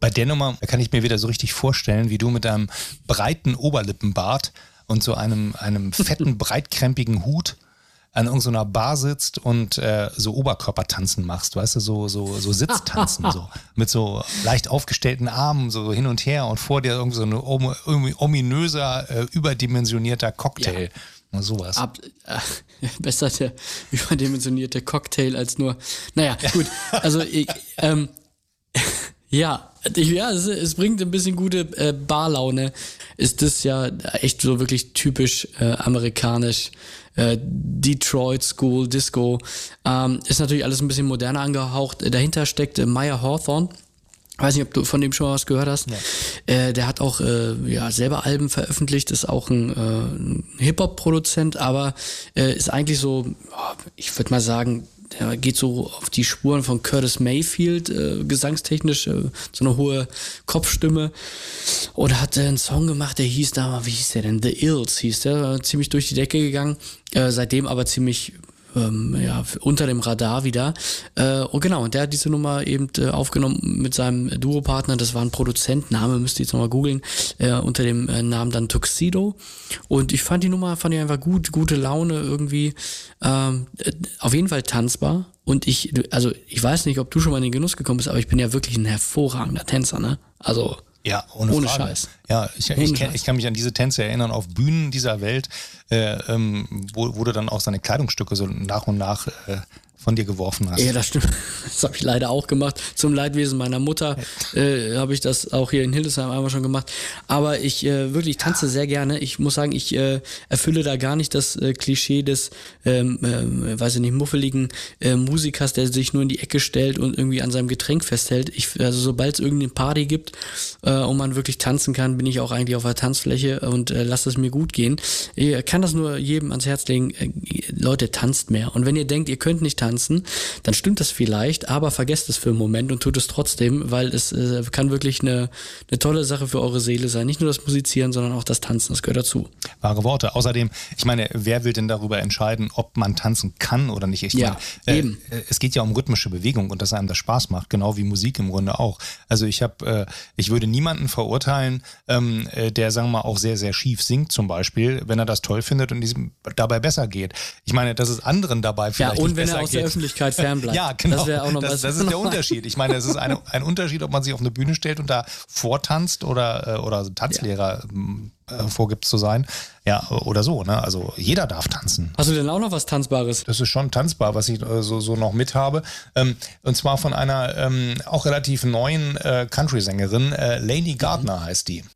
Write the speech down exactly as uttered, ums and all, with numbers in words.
Bei der Nummer kann ich mir wieder so richtig vorstellen, wie du mit einem breiten Oberlippenbart und so einem, einem fetten, breitkrempigen Hut an irgendeiner Bar sitzt und äh, so Oberkörpertanzen machst, weißt du, so, so, so Sitztanzen, so mit so leicht aufgestellten Armen so hin und her und vor dir irgend so ein om- ominöser, äh, überdimensionierter Cocktail. Ja. Sowas. Ab, äh, besser der überdimensionierte Cocktail als nur. Naja, gut. Also ich, ähm, ja, ich, ja, es, es bringt ein bisschen gute äh, Barlaune. Ist das ja echt so wirklich typisch äh, amerikanisch. Äh, Detroit School Disco. Ähm, ist natürlich alles ein bisschen moderner angehaucht. Dahinter steckt äh, Maya Hawthorne. Ich weiß nicht, ob du von dem schon mal was gehört hast. Ja. Äh, der hat auch äh, ja, selber Alben veröffentlicht, ist auch ein, äh, ein Hip-Hop-Produzent, aber äh, ist eigentlich so, ich würde mal sagen, der geht so auf die Spuren von Curtis Mayfield, äh, gesangstechnisch, äh, so eine hohe Kopfstimme. Oder hat er einen Song gemacht, der hieß da, wie hieß der denn? The Ills hieß der, ziemlich durch die Decke gegangen. Äh, seitdem aber ziemlich ähm, ja, unter dem Radar wieder. Äh, und genau, und der hat diese Nummer eben äh, aufgenommen mit seinem Duopartner. Das war ein Produzent, Name müsst ihr jetzt nochmal googeln, äh, unter dem äh, Namen dann Tuxedo. Und ich fand die Nummer, fand ich einfach gut, gute Laune irgendwie. Ähm, äh, auf jeden Fall tanzbar. Und ich, also ich weiß nicht, ob du schon mal in den Genuss gekommen bist, aber ich bin ja wirklich ein hervorragender Tänzer, ne? Also ja, ohne, ohne Frage. Scheiß. Ja, ich, ohne ich, kenn, Scheiß. ich kann mich an diese Tänze erinnern auf Bühnen dieser Welt, äh, ähm, wo, wo du dann auch seine Kleidungsstücke so nach und nach äh, von dir geworfen hast. Ja, das stimmt. Das habe ich leider auch gemacht. Zum Leidwesen meiner Mutter äh, habe ich das auch hier in Hildesheim einmal schon gemacht. Aber ich äh, wirklich tanze sehr gerne. Ich muss sagen, ich äh, erfülle da gar nicht das äh, Klischee des, ähm, äh, weiß ich nicht, muffeligen äh, Musikers, der sich nur in die Ecke stellt und irgendwie an seinem Getränk festhält. Ich, also sobald es irgendeine Party gibt äh, und man wirklich tanzen kann, bin ich auch eigentlich auf der Tanzfläche und äh, lasse es mir gut gehen. Ich kann das nur jedem ans Herz legen. Äh, Leute, tanzt mehr. Und wenn ihr denkt, ihr könnt nicht tanzen, dann stimmt das vielleicht, aber vergesst es für einen Moment und tut es trotzdem, weil es äh, kann wirklich eine, eine tolle Sache für eure Seele sein. Nicht nur das Musizieren, sondern auch das Tanzen, das gehört dazu. Wahre Worte. Außerdem, ich meine, wer will denn darüber entscheiden, ob man tanzen kann oder nicht? Ich ja, meine, eben. Äh, es geht ja um rhythmische Bewegung und dass einem das Spaß macht, genau wie Musik im Grunde auch. Also ich habe, äh, ich würde niemanden verurteilen, ähm, der, sagen wir mal, auch sehr, sehr schief singt zum Beispiel, wenn er das toll findet und diesem dabei besser geht. Ich meine, dass es anderen dabei vielleicht ja, und nicht wenn besser er aus geht. der Öffentlichkeit fernbleibt. Ja, genau. Das wäre auch noch das, was. das ist der Unterschied. Ich meine, es ist eine, ein Unterschied, ob man sich auf eine Bühne stellt und da vortanzt oder, oder Tanzlehrer ja. äh, vorgibt zu sein. Ja, oder so. Ne? Also jeder darf tanzen. Hast du denn auch noch was Tanzbares? Das ist schon tanzbar, was ich äh, so, so noch mit habe. Ähm, und zwar von einer ähm, auch relativ neuen äh, Country-Sängerin. Äh, Lainey Gardner mhm. heißt die.